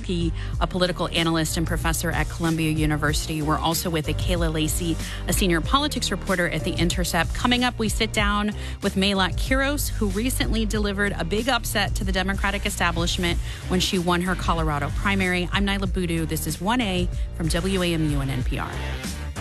Wilkie, a political analyst and professor at Columbia University. We're also with Kayla Lacey, a senior politics reporter at The Intercept. Coming up, we sit down with Mayolat Quiros, who recently delivered a big upset to the Democratic establishment when she won her Colorado primary. I'm Nyla Boodoo. This is 1A from WAMU and NPR.